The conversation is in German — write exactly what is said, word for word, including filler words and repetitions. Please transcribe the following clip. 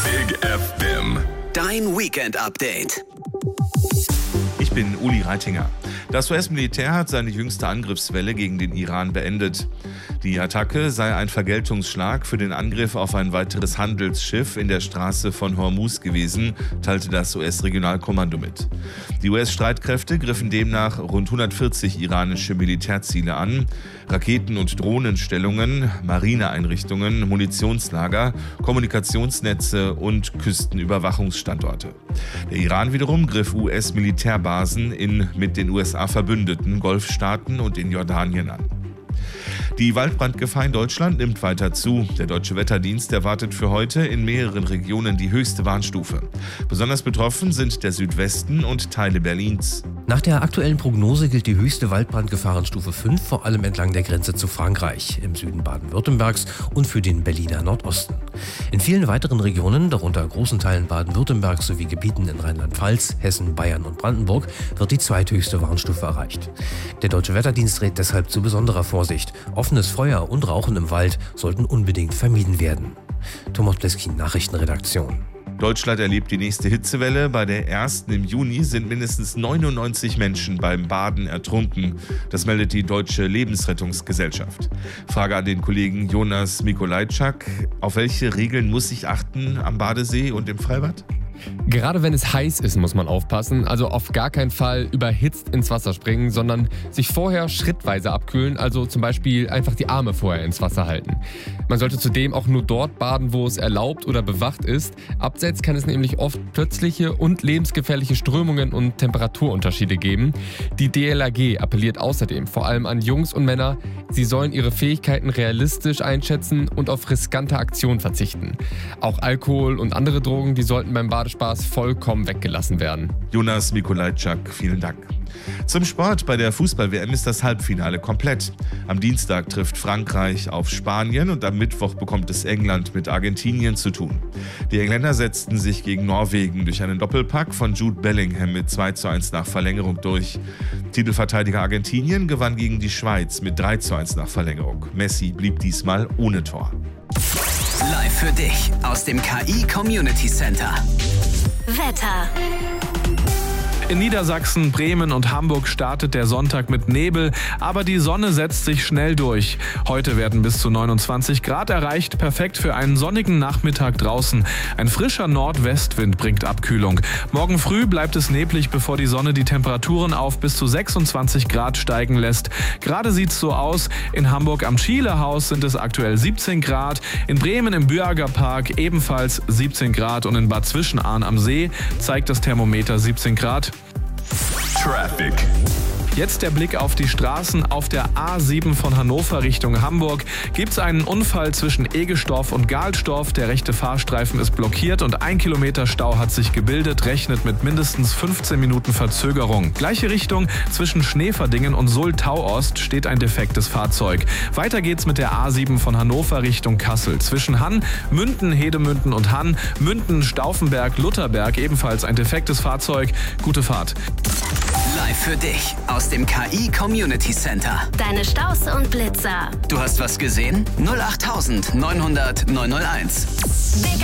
Big F M. Dein Weekend-Update. Ich bin Uli Reitinger. Das U S-Militär hat seine jüngste Angriffswelle gegen den Iran beendet. Die Attacke sei ein Vergeltungsschlag für den Angriff auf ein weiteres Handelsschiff in der Straße von Hormuz gewesen, teilte das U S-Regionalkommando mit. Die U S-Streitkräfte griffen demnach rund hundertvierzig iranische Militärziele an, Raketen- und Drohnenstellungen, Marineeinrichtungen, Munitionslager, Kommunikationsnetze und Küstenüberwachungsstandorte. Der Iran wiederum griff U S-Militärbasen in mit den U S A verbündeten Golfstaaten und in Jordanien an. Die Waldbrandgefahr in Deutschland nimmt weiter zu. Der Deutsche Wetterdienst erwartet für heute in mehreren Regionen die höchste Warnstufe. Besonders betroffen sind der Südwesten und Teile Berlins. Nach der aktuellen Prognose gilt die höchste Waldbrandgefahrenstufe fünf vor allem entlang der Grenze zu Frankreich, im Süden Baden-Württembergs und für den Berliner Nordosten. In vielen weiteren Regionen, darunter großen Teilen Baden-Württembergs sowie Gebieten in Rheinland-Pfalz, Hessen, Bayern und Brandenburg, wird die zweithöchste Warnstufe erreicht. Der Deutsche Wetterdienst rät deshalb zu besonderer Vorsicht. Offenes Feuer und Rauchen im Wald sollten unbedingt vermieden werden. Thomas Bleskin, Nachrichtenredaktion. Deutschland erlebt die nächste Hitzewelle. Bei der ersten im Juni sind mindestens neunundneunzig Menschen beim Baden ertrunken. Das meldet die Deutsche Lebensrettungsgesellschaft. Frage an den Kollegen Jonas Mikolajczak. Auf welche Regeln muss ich achten am Badesee und im Freibad? Gerade wenn es heiß ist, muss man aufpassen. Also auf gar keinen Fall überhitzt ins Wasser springen, sondern sich vorher schrittweise abkühlen. Also zum Beispiel einfach die Arme vorher ins Wasser halten. Man sollte zudem auch nur dort baden, wo es erlaubt oder bewacht ist. Abseits kann es nämlich oft plötzliche und lebensgefährliche Strömungen und Temperaturunterschiede geben. Die D L R G appelliert außerdem vor allem an Jungs und Männer, sie sollen ihre Fähigkeiten realistisch einschätzen und auf riskante Aktionen verzichten. Auch Alkohol und andere Drogen, die sollten beim Badespaß vollkommen weggelassen werden. Jonas Mikolajczak, vielen Dank. Zum Sport. Bei der Fußball-W M ist das Halbfinale komplett. Am Dienstag trifft Frankreich auf Spanien und am Mittwoch bekommt es England mit Argentinien zu tun. Die Engländer setzten sich gegen Norwegen durch einen Doppelpack von Jude Bellingham mit zwei zu eins nach Verlängerung durch. Titelverteidiger Argentinien gewann gegen die Schweiz mit drei zu eins nach Verlängerung. Messi blieb diesmal ohne Tor. Live für dich aus dem K I Community Center. Wetter. In Niedersachsen, Bremen und Hamburg startet der Sonntag mit Nebel, aber die Sonne setzt sich schnell durch. Heute werden bis zu neunundzwanzig Grad erreicht, perfekt für einen sonnigen Nachmittag draußen. Ein frischer Nordwestwind bringt Abkühlung. Morgen früh bleibt es neblig, bevor die Sonne die Temperaturen auf bis zu sechsundzwanzig Grad steigen lässt. Gerade sieht's so aus, in Hamburg am Schielehaus sind es aktuell siebzehn Grad, in Bremen im Bürgerpark ebenfalls siebzehn Grad und in Bad Zwischenahn am See zeigt das Thermometer siebzehn Grad. Traffic. Jetzt der Blick auf die Straßen. Auf der A sieben von Hannover Richtung Hamburg gibt es einen Unfall zwischen Egestorf und Gahlstorf. Der rechte Fahrstreifen ist blockiert und ein Kilometer Stau hat sich gebildet, rechnet mit mindestens fünfzehn Minuten Verzögerung. Gleiche Richtung, zwischen Schneverdingen und Sulz-Tauost steht ein defektes Fahrzeug. Weiter geht's mit der A sieben von Hannover Richtung Kassel. Zwischen Hann, Münden, Hedemünden und Hann, Münden, Stauffenberg, Lutherberg ebenfalls ein defektes Fahrzeug. Gute Fahrt. Live für dich aus dem K I Community Center. Deine Staus und Blitzer. Du hast was gesehen? null acht neunhundert neunhunderteins.